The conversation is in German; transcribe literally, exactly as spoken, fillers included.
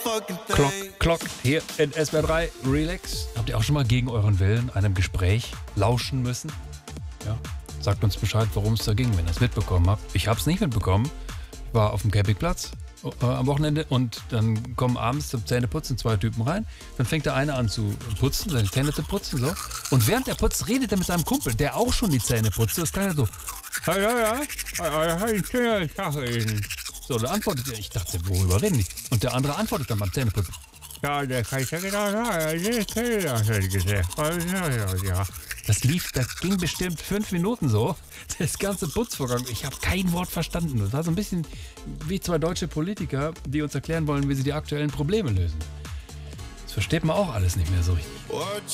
Klock, Klock, hier in S W R drei, Relax. Habt ihr auch schon mal gegen euren Willen einem Gespräch lauschen müssen? Ja, sagt uns Bescheid, worum es da ging, wenn ihr es mitbekommen habt. Ich hab's nicht mitbekommen. Ich war auf dem Campingplatz äh, am Wochenende und dann kommen abends zum Zähneputzen zwei Typen rein. Dann fängt der eine an zu putzen, seine Zähne zu putzen, so. Und während er putzt, redet er mit seinem Kumpel, der auch schon die Zähne putzt. Das kann er so. Ja, ja, ja, so, dann antwortet er. Ich dachte, worüber reden die? Und der andere antwortet dann beim Zähneputzen. Ja, der kann ich ja genau sagen. Das lief, das ging bestimmt fünf Minuten so. Das ganze Putzvorgang. Ich habe kein Wort verstanden. Das war so ein bisschen wie zwei deutsche Politiker, die uns erklären wollen, wie sie die aktuellen Probleme lösen. Das versteht man auch alles nicht mehr so richtig.